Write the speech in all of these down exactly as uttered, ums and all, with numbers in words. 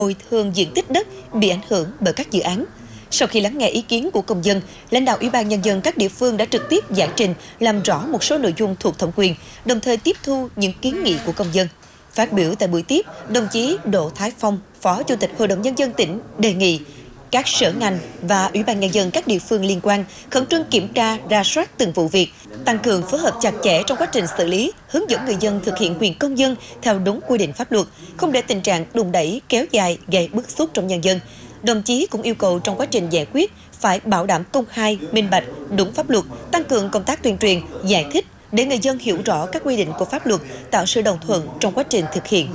bồi thường diện tích đất bị ảnh hưởng bởi các dự án. Sau khi lắng nghe ý kiến của công dân, lãnh đạo Ủy ban Nhân dân các địa phương đã trực tiếp giải trình, làm rõ một số nội dung thuộc thẩm quyền, đồng thời tiếp thu những kiến nghị của công dân. Phát biểu tại buổi tiếp, đồng chí Đỗ Thái Phong, Phó Chủ tịch Hội đồng Nhân dân tỉnh đề nghị các sở ngành và Ủy ban Nhân dân các địa phương liên quan khẩn trương kiểm tra, rà soát từng vụ việc, tăng cường phối hợp chặt chẽ trong quá trình xử lý, hướng dẫn người dân thực hiện quyền công dân theo đúng quy định pháp luật, không để tình trạng đùn đẩy, kéo dài, gây bức xúc trong nhân dân. Đồng chí cũng yêu cầu trong quá trình giải quyết phải bảo đảm công khai, minh bạch, đúng pháp luật, tăng cường công tác tuyên truyền, giải thích để người dân hiểu rõ các quy định của pháp luật, tạo sự đồng thuận trong quá trình thực hiện.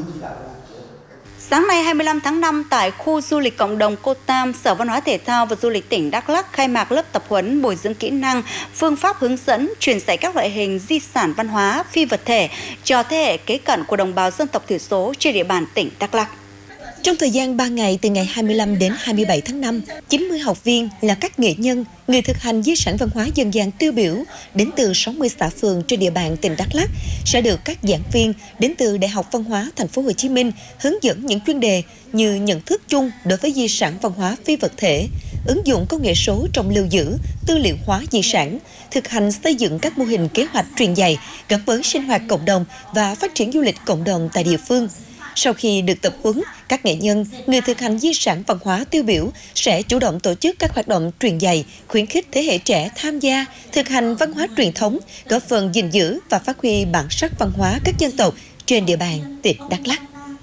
Sáng nay hai mươi lăm tháng năm, tại khu du lịch cộng đồng Cô Tam, Sở Văn hóa Thể thao và Du lịch tỉnh Đắk Lắk khai mạc lớp tập huấn bồi dưỡng kỹ năng, phương pháp hướng dẫn, truyền dạy các loại hình di sản văn hóa, phi vật thể cho thế hệ kế cận của đồng bào dân tộc thiểu số trên địa bàn tỉnh Đắk Lắk. Trong thời gian ba ngày từ ngày hai mươi lăm đến hai mươi bảy tháng năm, chín mươi học viên là các nghệ nhân, người thực hành di sản văn hóa dân gian tiêu biểu đến từ sáu mươi xã phường trên địa bàn tỉnh Đắk Lắk sẽ được các giảng viên đến từ Đại học Văn hóa Thành phố Hồ Chí Minh hướng dẫn những chuyên đề như nhận thức chung đối với di sản văn hóa phi vật thể, ứng dụng công nghệ số trong lưu giữ, tư liệu hóa di sản, thực hành xây dựng các mô hình kế hoạch truyền dạy gắn với sinh hoạt cộng đồng và phát triển du lịch cộng đồng tại địa phương. Sau khi được tập huấn, các nghệ nhân, người thực hành di sản văn hóa tiêu biểu sẽ chủ động tổ chức các hoạt động truyền dạy, khuyến khích thế hệ trẻ tham gia, thực hành văn hóa truyền thống, góp phần gìn giữ và phát huy bản sắc văn hóa các dân tộc trên địa bàn tỉnh Đắk Lắk.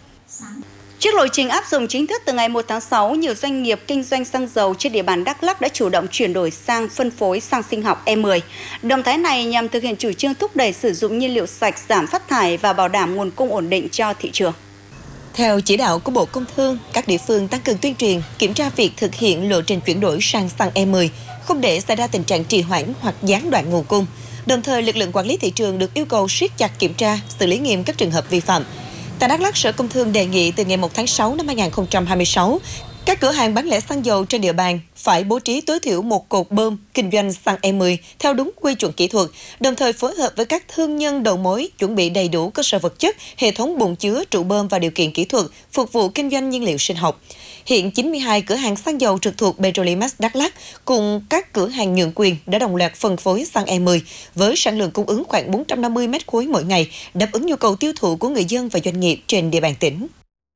Trước lộ trình áp dụng chính thức từ ngày một tháng sáu, nhiều doanh nghiệp kinh doanh xăng dầu trên địa bàn Đắk Lắk đã chủ động chuyển đổi sang phân phối xăng sinh học E mười. Động thái này nhằm thực hiện chủ trương thúc đẩy sử dụng nhiên liệu sạch, giảm phát thải và bảo đảm nguồn cung ổn định cho thị trường. Theo chỉ đạo của Bộ Công Thương, các địa phương tăng cường tuyên truyền, kiểm tra việc thực hiện lộ trình chuyển đổi sang xăng E mười, không để xảy ra tình trạng trì hoãn hoặc gián đoạn nguồn cung. Đồng thời, lực lượng quản lý thị trường được yêu cầu siết chặt kiểm tra, xử lý nghiêm các trường hợp vi phạm. Tại Đắk Lắk, Sở Công Thương đề nghị từ ngày một tháng sáu năm hai nghìn không trăm hai mươi sáu, các cửa hàng bán lẻ xăng dầu trên địa bàn phải bố trí tối thiểu một cột bơm kinh doanh xăng E mười theo đúng quy chuẩn kỹ thuật, đồng thời phối hợp với các thương nhân đầu mối chuẩn bị đầy đủ cơ sở vật chất, hệ thống bồn chứa, trụ bơm và điều kiện kỹ thuật phục vụ kinh doanh nhiên liệu sinh học. Hiện chín mươi hai cửa hàng xăng dầu trực thuộc Petrolimex Đắk Lắk cùng các cửa hàng nhượng quyền đã đồng loạt phân phối xăng E mười với sản lượng cung ứng khoảng bốn trăm năm mươi mét khối mỗi ngày, đáp ứng nhu cầu tiêu thụ của người dân và doanh nghiệp trên địa bàn tỉnh.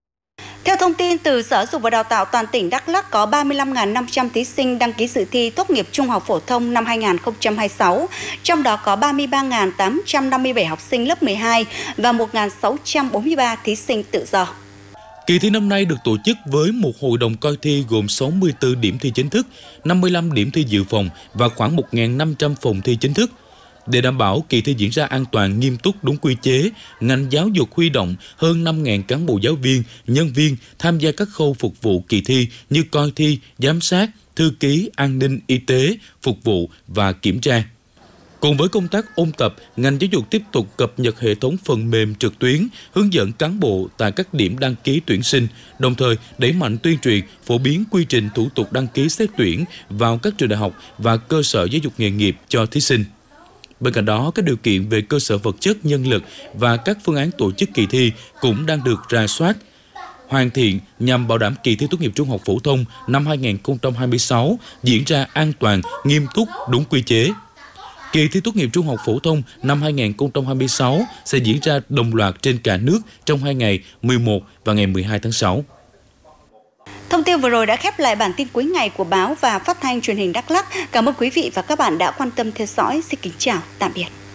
Theo thông tin từ Sở Giáo dục và Đào tạo toàn tỉnh Đắk Lắk có ba mươi lăm nghìn năm trăm thí sinh đăng ký dự thi tốt nghiệp trung học phổ thông năm hai nghìn không trăm hai mươi sáu, trong đó có ba mươi ba nghìn tám trăm năm mươi bảy học sinh lớp mười hai và một nghìn sáu trăm bốn mươi ba thí sinh tự do. Kỳ thi năm nay được tổ chức với một hội đồng coi thi gồm sáu mươi tư điểm thi chính thức, năm mươi lăm điểm thi dự phòng và khoảng một nghìn năm trăm phòng thi chính thức. Để đảm bảo kỳ thi diễn ra an toàn, nghiêm túc, đúng quy chế, ngành giáo dục huy động hơn năm nghìn cán bộ giáo viên, nhân viên tham gia các khâu phục vụ kỳ thi như coi thi, giám sát, thư ký, an ninh, y tế, phục vụ và kiểm tra. Cùng với công tác ôn tập, ngành giáo dục tiếp tục cập nhật hệ thống phần mềm trực tuyến, hướng dẫn cán bộ tại các điểm đăng ký tuyển sinh, đồng thời đẩy mạnh tuyên truyền, phổ biến quy trình thủ tục đăng ký xét tuyển vào các trường đại học và cơ sở giáo dục nghề nghiệp cho thí sinh. Bên cạnh đó, các điều kiện về cơ sở vật chất, nhân lực và các phương án tổ chức kỳ thi cũng đang được rà soát, hoàn thiện nhằm bảo đảm kỳ thi tốt nghiệp trung học phổ thông năm hai nghìn không trăm hai mươi sáu diễn ra an toàn, nghiêm túc, đúng quy chế. Kỳ thi tốt nghiệp trung học phổ thông năm hai nghìn không trăm hai mươi sáu sẽ diễn ra đồng loạt trên cả nước trong hai ngày mười một và ngày mười hai tháng sáu. Thông tin vừa rồi đã khép lại bản tin cuối ngày của báo và phát thanh truyền hình Đắk Lắk. Cảm ơn quý vị và các bạn đã quan tâm theo dõi. Xin kính chào, tạm biệt.